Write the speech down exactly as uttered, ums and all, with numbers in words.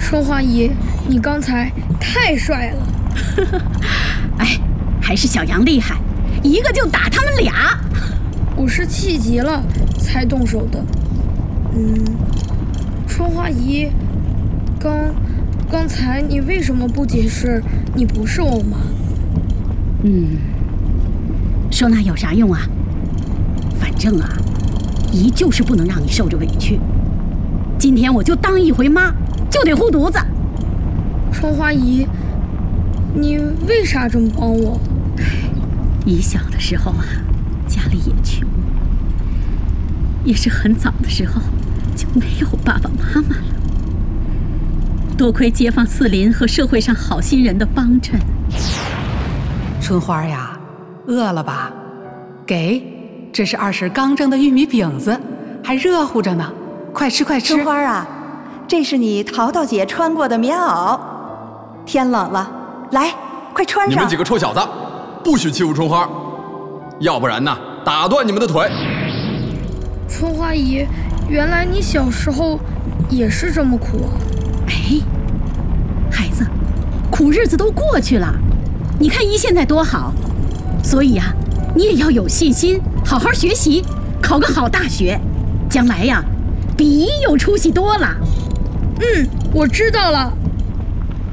春花姨，你刚才太帅了。 哎，还是小杨厉害，一个就打他们俩。 我是气急了才动手的。嗯，春花姨，刚刚才你为什么不解释你不是我妈？ 嗯，说那有啥用啊？反正啊，姨就是不能让你受着委屈。今天我就当一回妈，就得护犊子。 春花姨，你为啥这么帮我？ 姨小的时候啊，家里也穷，也是很早的时候就没有爸爸妈妈了。多亏街坊四邻和社会上好心人的帮衬。 春花呀，饿了吧？给，这是二婶刚蒸的玉米饼子，还热乎着呢，快吃快吃。 春花啊，这是你淘淘姐穿过的棉袄，天冷了，来，快穿上。 你们几个臭小子，不许欺负春花，要不然呢，打断你们的腿。 春花姨，原来你小时候也是这么苦啊！ 哎，孩子，苦日子都过去了，你看姨现在多好，所以呀，你也要有信心，好好学习，考个好大学，将来呀，比姨有出息多了。 嗯，我知道了。